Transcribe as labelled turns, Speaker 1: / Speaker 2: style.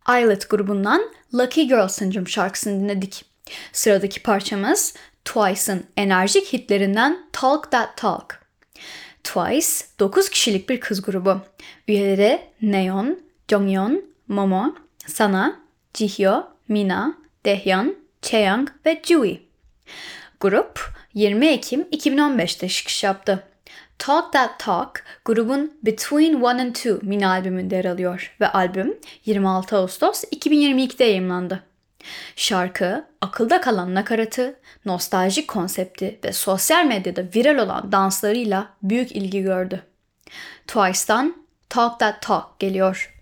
Speaker 1: Islet grubundan Lucky Girl Syndrome şarkısını dinledik. Sıradaki parçamız Twice'ın enerjik hitlerinden Talk That Talk. Twice 9 kişilik bir kız grubu. Üyeleri Nayeon, Jonghyun, Momo, Sana, Jihyo, Mina, Daehyun, Chaeyoung ve Jui. Grup 20 Ekim 2015'te çıkış yaptı. Talk That Talk grubun Between One and Two mini albümünde yer alıyor ve albüm 26 Ağustos 2022'de yayımlandı. Şarkı, akılda kalan nakaratı, nostaljik konsepti ve sosyal medyada viral olan danslarıyla büyük ilgi gördü. Twice'dan Talk That Talk geliyor.